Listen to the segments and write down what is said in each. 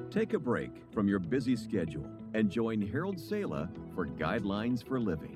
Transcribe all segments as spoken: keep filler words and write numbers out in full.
Take a break from your busy schedule and join Harold Sala for Guidelines for Living.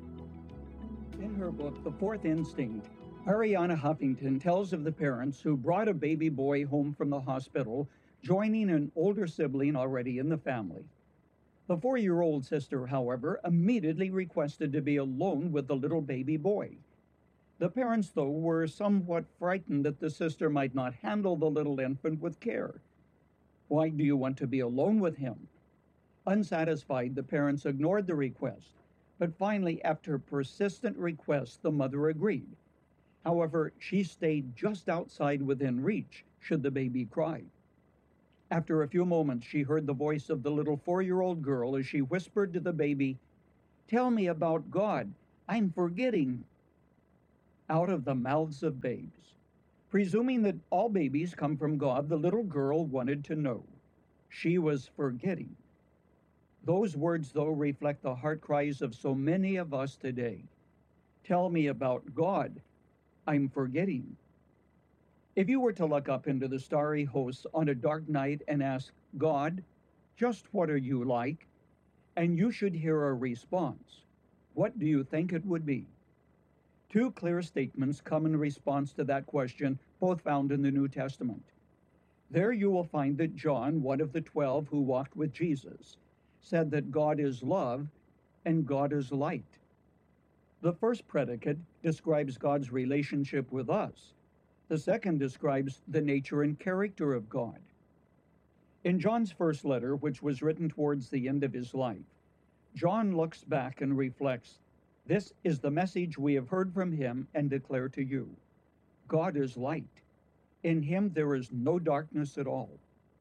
In her book, The Fourth Instinct, Arianna Huffington tells of the parents who brought a baby boy home from the hospital, joining an older sibling already in the family. The four-year-old sister, however, immediately requested to be alone with the little baby boy. The parents, though, were somewhat frightened that the sister might not handle the little infant with care. "Why do you want to be alone with him?" Unsatisfied, the parents ignored the request, but finally, after persistent requests, the mother agreed. However, she stayed just outside within reach should the baby cry. After a few moments, she heard the voice of the little four-year-old girl as she whispered to the baby, "Tell me about God. I'm forgetting." Out of the mouths of babes. Presuming that all babies come from God, the little girl wanted to know. She was forgetting. Those words, though, reflect the heart cries of so many of us today. Tell me about God. I'm forgetting. If you were to look up into the starry hosts on a dark night and ask, "God, just what are you like?" and you should hear a response, what do you think it would be? Two clear statements come in response to that question, both found in the New Testament. There you will find that John, one of the twelve who walked with Jesus, said that God is love and God is light. The first predicate describes God's relationship with us. The second describes the nature and character of God. In John's first letter, which was written towards the end of his life, John looks back and reflects, "This is the message we have heard from him and declare to you. God is light. In him there is no darkness at all."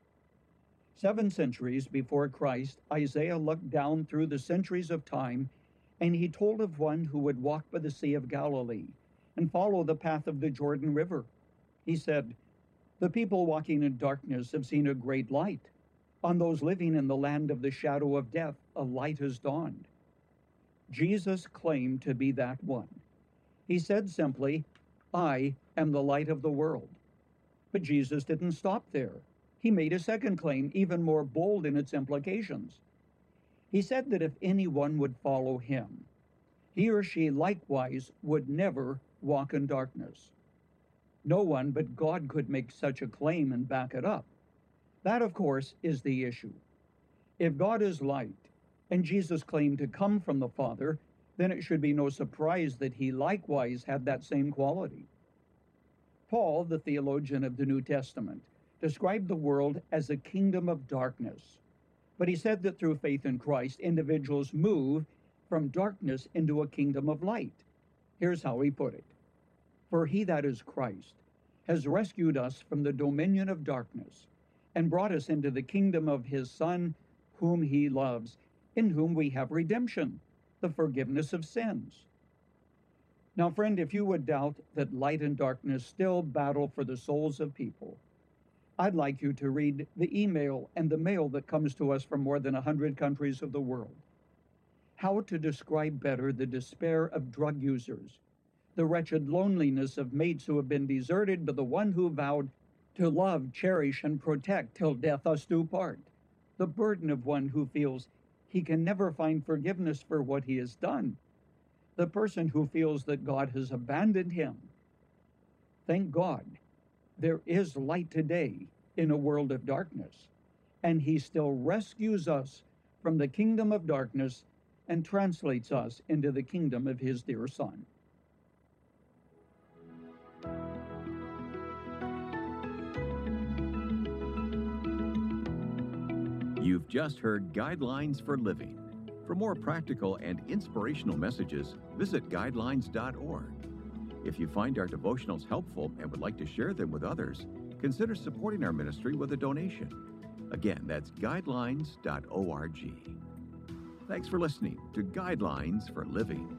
Seven centuries before Christ, Isaiah looked down through the centuries of time, and he told of one who would walk by the Sea of Galilee and follow the path of the Jordan River. He said, "The people walking in darkness have seen a great light. On those living in the land of the shadow of death, a light has dawned." Jesus claimed to be that one. He said simply, "I am the light of the world." But Jesus didn't stop there. He made a second claim, even more bold in its implications. He said that if anyone would follow him, he or she likewise would never walk in darkness. No one but God could make such a claim and back it up. That, of course, is the issue. If God is light, and Jesus claimed to come from the Father, then it should be no surprise that he likewise had that same quality. Paul, the theologian of the New Testament, described the world as a kingdom of darkness. But he said that through faith in Christ, individuals move from darkness into a kingdom of light. Here's how he put it. "For he, that is Christ, has rescued us from the dominion of darkness and brought us into the kingdom of his Son, whom he loves, in whom we have redemption, the forgiveness of sins." Now, friend, if you would doubt that light and darkness still battle for the souls of people, I'd like you to read the email and the mail that comes to us from more than a hundred countries of the world. How to describe better the despair of drug users, the wretched loneliness of mates who have been deserted by the one who vowed to love, cherish, and protect till death us do part, the burden of one who feels he can never find forgiveness for what he has done, the person who feels that God has abandoned him. Thank God, there is light today in a world of darkness, and he still rescues us from the kingdom of darkness and translates us into the kingdom of his dear Son. You've just heard Guidelines for Living. For more practical and inspirational messages, visit guidelines dot org. If you find our devotionals helpful and would like to share them with others, consider supporting our ministry with a donation. Again, that's guidelines dot org. Thanks for listening to Guidelines for Living.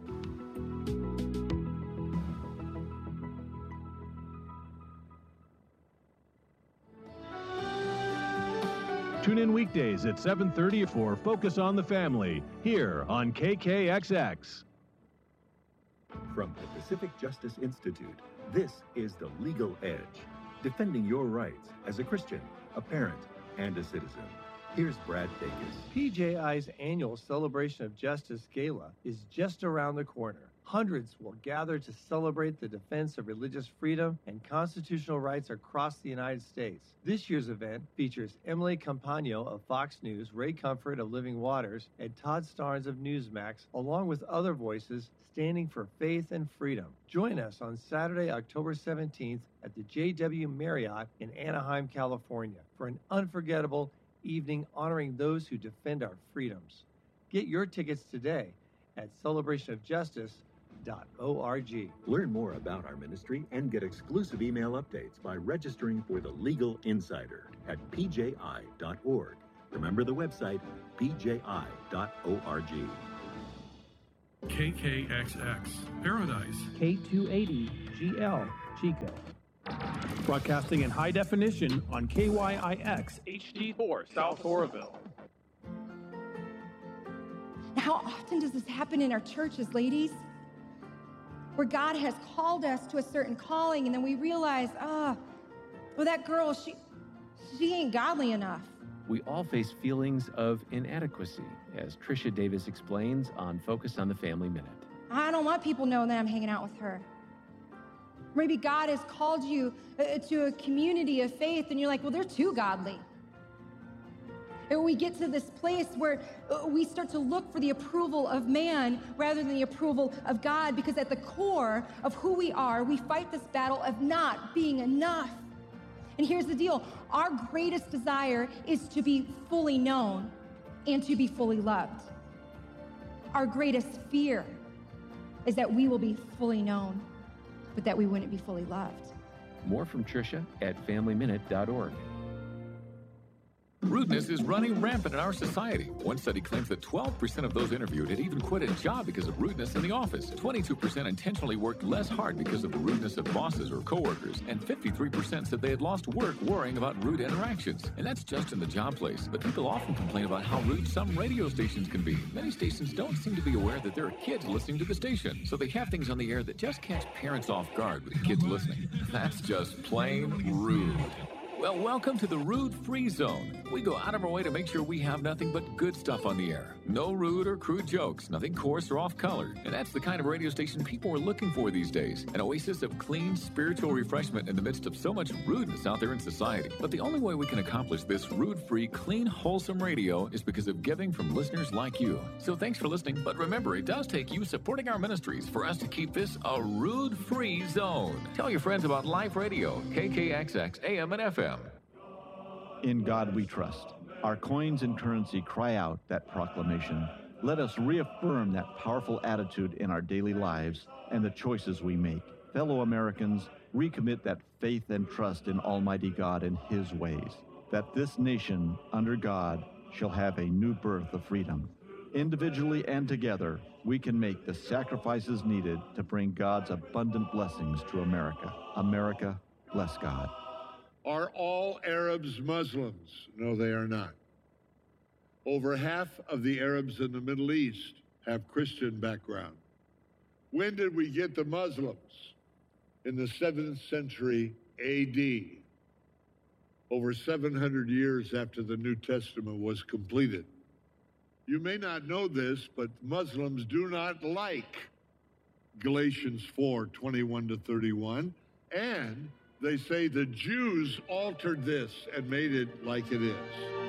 Tune in weekdays at seven thirty for Focus on the Family, here on K K X X. From the Pacific Justice Institute, this is The Legal Edge, defending your rights as a Christian, a parent, and a citizen. Here's Brad Dacus. P J I's annual Celebration of Justice Gala is just around the corner. Hundreds will gather to celebrate the defense of religious freedom and constitutional rights across the United States. This year's event features Emily Campagno of Fox News, Ray Comfort of Living Waters, and Todd Starnes of Newsmax, along with other voices standing for faith and freedom. Join us on Saturday, October seventeenth at the J W Marriott in Anaheim, California for an unforgettable evening honoring those who defend our freedoms. Get your tickets today at celebration of justice dot org. Learn more about our ministry and get exclusive email updates by registering for the Legal Insider at p j i dot org. Remember the website, p j i dot org. K K X X, Paradise. K two eighty G L, Chico. Broadcasting in high definition on K Y I X H D four, South Oroville. Now, how often does this happen in our churches, ladies? Where God has called us to a certain calling, and then we realize, ah, well, that girl, she, she ain't godly enough. We all face feelings of inadequacy, as Tricia Davis explains on Focus on the Family Minute. I don't want people knowing that I'm hanging out with her. Maybe God has called you uh, to a community of faith, and you're like, well, they're too godly. And we get to this place where uh, we start to look for the approval of man rather than the approval of God, because at the core of who we are, we fight this battle of not being enough. And here's the deal. Our greatest desire is to be fully known and to be fully loved. Our greatest fear is that we will be fully known, but that we wouldn't be fully loved. More from Tricia at family minute dot org. Rudeness is running rampant in our society. One study claims that twelve percent of those interviewed had even quit a job because of rudeness in the office. twenty-two percent intentionally worked less hard because of the rudeness of bosses or coworkers. And fifty-three percent said they had lost work worrying about rude interactions. And that's just in the job place. But people often complain about how rude some radio stations can be. Many stations don't seem to be aware that there are kids listening to the station. So they have things on the air that just catch parents off guard with kids listening. That's just plain rude. Well, welcome to the Rude Free Zone. We go out of our way to make sure we have nothing but good stuff on the air. No rude or crude jokes, nothing coarse or off-color. And that's the kind of radio station people are looking for these days. An oasis of clean, spiritual refreshment in the midst of so much rudeness out there in society. But the only way we can accomplish this rude-free, clean, wholesome radio is because of giving from listeners like you. So thanks for listening. But remember, it does take you supporting our ministries for us to keep this a rude-free zone. Tell your friends about Life Radio, K K X X, A M and F M. In God we trust. Our coins and currency cry out that proclamation. Let us reaffirm that powerful attitude in our daily lives and the choices we make. Fellow Americans, recommit that faith and trust in Almighty God and His ways, that this nation, under God, shall have a new birth of freedom. Individually and together, we can make the sacrifices needed to bring God's abundant blessings to America. America, bless God. Are all Arabs Muslims? No, they are not. Over half of the Arabs in the Middle East have Christian background. When did we get the Muslims? In the seventh century A D, over seven hundred years after the New Testament was completed. You may not know this, but Muslims do not like Galatians four, twenty-one to thirty-one, and they say the Jews altered this and made it like it is.